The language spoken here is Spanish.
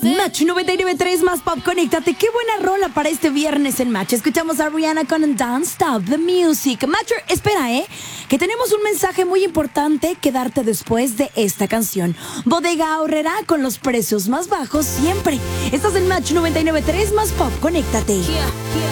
Match 99.3 más pop, conéctate. Qué buena rola para este viernes en Match. Escuchamos a Rihanna con Don't Stop the Music. Matcher, espera, que tenemos un mensaje muy importante que darte después de esta canción. Bodega Aurrerá con los precios más bajos siempre. Estás en Match 99.3 más pop, conéctate.